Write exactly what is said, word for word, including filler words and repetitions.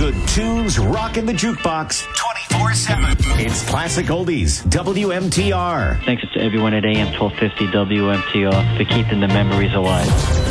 good tunes rocking the jukebox twenty-four seven. It's Classic Oldies, W M T R. Thanks to everyone at A M twelve fifty W M T R for keeping the memories alive.